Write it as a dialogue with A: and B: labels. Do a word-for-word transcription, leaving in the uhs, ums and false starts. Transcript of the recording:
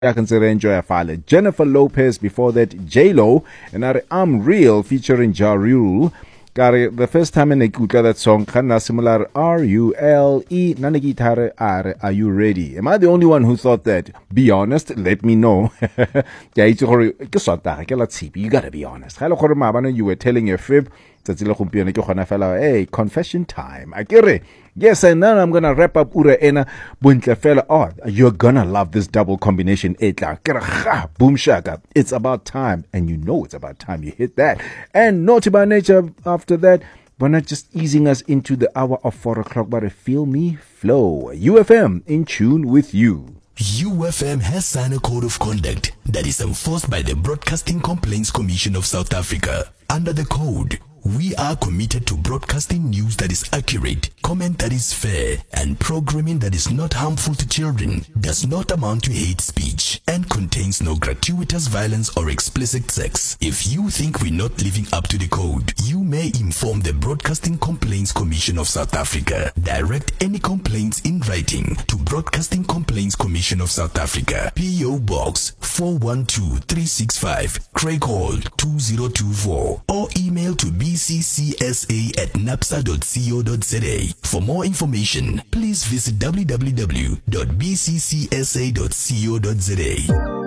A: I consider enjoy a file. Jennifer Lopez before that, J-Lo, and our I'm Real featuring Ja Rule. The first time in ikutlwa that song, kind of similar, R U L E, nane guitar R, are you ready? Am I the only one who thought that? Be honest, let me know. You gotta be honest. You were telling your fib. Hey, confession time. Yes, and now I'm gonna wrap up ura ena buntle fella. Oh, you're gonna love this double combination. Boom shaka. It's about time, and you know it's about time you hit that. And Naughty by Nature after that. We're not just easing us into the hour of four o'clock, but a feel me flow. U F M in tune with you.
B: U F M has signed a code of conduct that is enforced by the Broadcasting Complaints Commission of South Africa. Under the code, we are committed to broadcasting news that is accurate, comment that is fair, and programming that is not harmful to children, does not amount to hate speech, and contains no gratuitous violence or explicit sex. If you think we're not living up to the code, you may inform the Broadcasting Complaints Commission of South Africa. Direct any complaints in writing to Broadcasting Complaints Commission of South Africa, P O Box four one two three six five, Craig Hall two zero two four, or email to b c c s a at napsa dot co dot z a. For more information, please visit w w w dot b c c s a dot co dot z a.